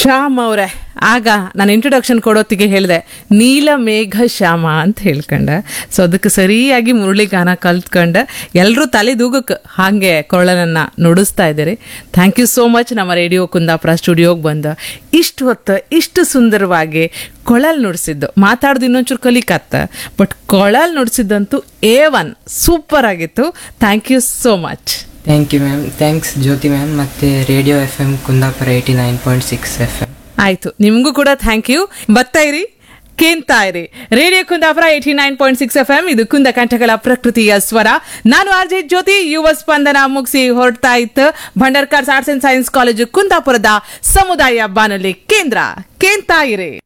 ಶ್ಯಾಮ್ ಅವರೇ, ಆಗ ನಾನು ಇಂಟ್ರೊಡಕ್ಷನ್ ಕೊಡೋತ್ತಿಗೆ ಹೇಳಿದೆ ನೀಲಮೇಘ ಶ್ಯಾಮ ಅಂತ ಹೇಳ್ಕೊಂಡೆ. ಸೊ ಅದಕ್ಕೆ ಸರಿಯಾಗಿ ಮುರಳಿ ಗಾನ ಕಲ್ತ್ಕೊಂಡೆ. ಎಲ್ಲರೂ ತಲೆ ದೂಗಕ್ಕೆ ಹಾಗೆ ಕೊರಳನನ್ನು ನುಡಿಸ್ತಾ ಇದ್ದೀರಿ. Thank you so much. ನಮ್ಮ ರೇಡಿಯೋ ಕುಂದಾಪುರ ಸ್ಟುಡಿಯೋಗೆ ಬಂದು ಇಷ್ಟು ಹೊತ್ತು ಇಷ್ಟು ಸುಂದರವಾಗಿ ಕೊಳಲ್ ನುಡಿಸಿದ್ದು, ಮಾತಾಡ್ದು ಇನ್ನೊಂಚೂರು ಕಲಿಕತ್ತ, ಬಟ್ ಕೊಳಲ್ ನುಡಿಸಿದ್ದಂತೂ A1 ಸೂಪರ್ ಆಗಿತ್ತು. Thank you so much. Thank you ma'am. Thanks Jyothi ma'am ಮತ್ತು ರೇಡಿಯೋ FM ಕುಂದಾಪುರ 89.6 FM. ಆಯ್ತು, ನಿಮಗೂ ಕೂಡ ಥ್ಯಾಂಕ್ ಯು. ಬರ್ತಾ ಇರಿ, ಕೇಳ್ತಾ ಇರಿ ರೇಡಿಯೋ ಕುಂದಾಪುರ 89.6 FM. ಇದು ಕುಂದ ಕಂಠಗಳ ಪ್ರಕೃತಿಯ ಸ್ವರ. ನಾನು RJ ಜ್ಯೋತಿ. ಯುವ ಸ್ಪಂದನ ಮುಗಿಸಿ ಹೊರಡ್ತಾ ಇತ್ತು Bhandarkars arts and science college ಕುಂದಾಪುರದ ಸಮುದಾಯ ಬಾನುಲಿ ಕೇಂದ್ರ. ಕೇಳ್ತಾ ಇರಿ.